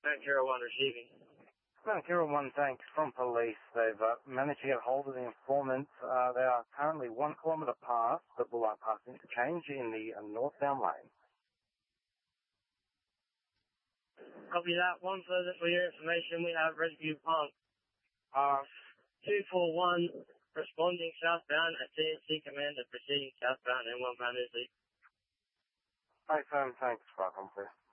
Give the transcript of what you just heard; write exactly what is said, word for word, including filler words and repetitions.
Bank Hero one receiving. Bank Hero one tank from police. They've uh, managed to get hold of the informant. Uh, they are currently one kilometre past the Bullard Pass interchange in the uh, northbound lane. Copy that. One further for your information. We have Rescue Punk. Uh, two four one responding southbound at T N C Commander proceeding southbound and one bound is leaving. Hey, firm, thanks, welcome, please.